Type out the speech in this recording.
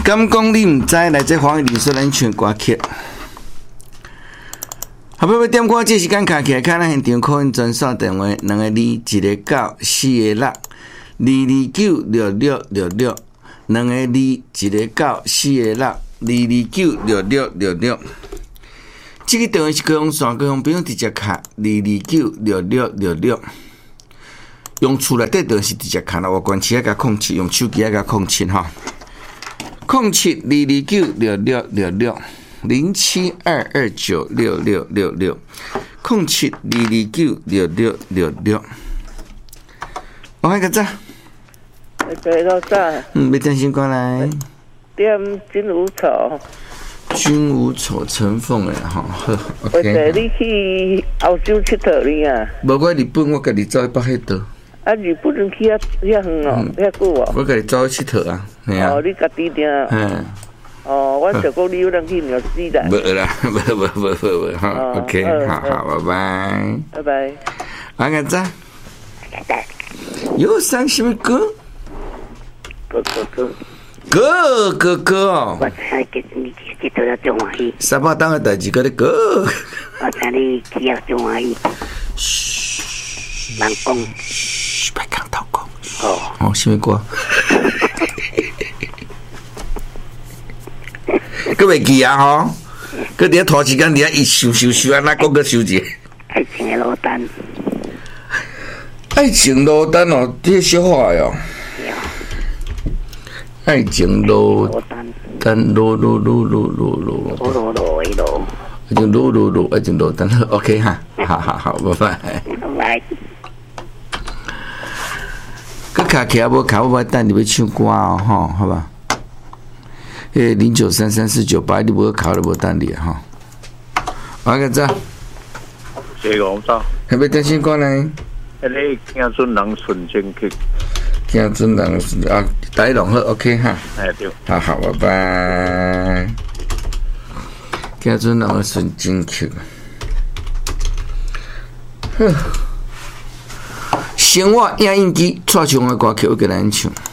敢讲你唔知，来这黄丽说咱唱歌曲。后尾要点歌，这时间卡起来，看咱现场可以专线电话2个2，1个9，4个6，2296666，2个2，1个9，4个6，2296666。这个电话是高雄线，高雄不用直接卡2296666。用厝内底电话是直接卡啦，我关起甲控7，用手机甲控7哈。0722966666，0722966666。我开个早。 对，老早。 要点先过来。 点金无丑。 君无丑，陈凤诶，吼，好 ，OK。 你去澳洲佚佗哩啊？ 无，我日本我家己走去北海道。 啊，日本人去遐远哦，遐久哦。 我家己走去佚佗啊，系啊。 哦，你家己定。嗯。哦，我想讲你有人去纽西兰。 无啦，无，好 ，OK， 好，拜拜。 拜拜。 我个早。有唱什么歌？歌哦。 我才给你记得了中华语。 三八档的代志，嗰啲歌。 我知你记了中华语。嘘，慢讲。 嘘，别讲透讲。 哦， 什么歌？佮袂记啊吼，佮伫遐拖时间，伫遐一收啊，哪讲佮收一个？ 爱情的落单。 爱情落单哦，这小话哦。爱情落单，落。爱情落，爱情落单，OK 哈，好，拜拜。 拜。 佮卡起啊，无卡，我等你要唱歌哦，吼，好吧。09334981，你无考就无等你哈。我个早， 谢我早。 还要点先过来。 你听准人纯正曲。 听准人啊，大家弄好 OK 哈。 哎对。 好，拜拜。听准人的纯正曲。生活影印机，蔡唱的歌曲我给咱唱。